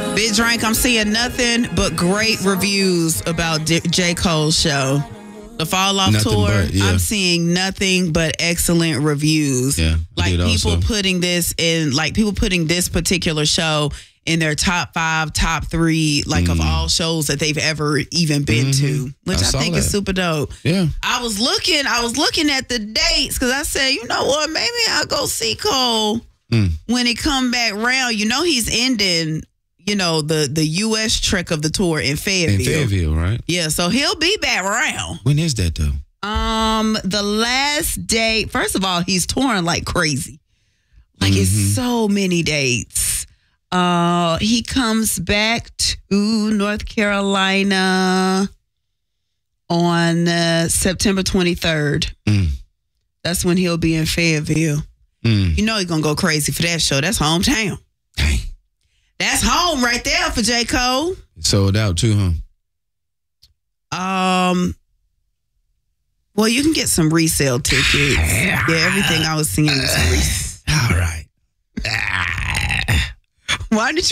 Big Drink, I'm seeing nothing but great reviews about J. Cole's show. The Fall Off Nothing Tour, but, yeah. I'm seeing nothing but excellent reviews. Yeah, like did people also. putting this in, like people putting this particular show in their top 5, top 3, like of all shows that they've ever even been to, which I saw think is that. super dope. Yeah. I was looking at the dates because I said, you know what, maybe I'll go see Cole when he come back round. You know, he's ending, you know, the U.S. trek of the tour in Fayetteville. In Fayetteville, right? Yeah, so he'll be back round. When is that, though? The last date, first of all, he's touring like crazy. Like it's so many dates. He comes back to North Carolina on September 23rd. That's when he'll be in Fayetteville. You know he's going to go crazy for that show. That's hometown. Dang. That's home right there for J. Cole. It's sold out, too, huh? Well, you can get some resale tickets. Yeah, everything I was seeing was resale. All right. Why did you